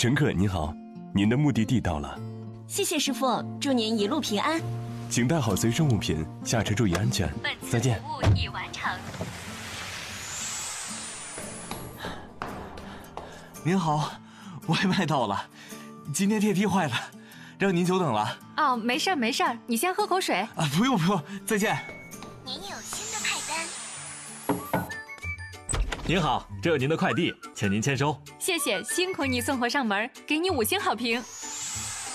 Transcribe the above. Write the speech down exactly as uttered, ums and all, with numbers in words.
乘客您好，您的目的地到了。 谢谢师傅，祝您一路平安。 请带好随身物品，下车注意安全。再见。 本次服务已完成。 您好，外卖到了，今天电梯坏了，让您久等了。 哦，没事儿没事儿，你先喝口水。 啊，不用不用，再见。 您有新的派单。 您好，这有您的快递，请您签收。 谢谢，辛苦你送货上门，给你五星好评。